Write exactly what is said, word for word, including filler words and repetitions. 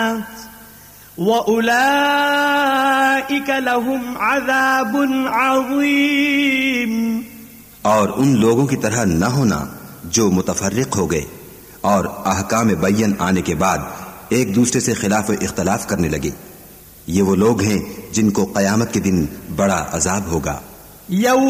वउलाइका लहुम अज़ाबुन अज़ीम, और उन लोगों की तरह न होना जो मुतफर्रिक हो गए और अहकाम बय्यन आने के बाद एक दूसरे से खिलाफ इख्तलाफ करने लगे। ये वो लोग हैं जिनको कयामत के दिन बड़ा अजाब होगा।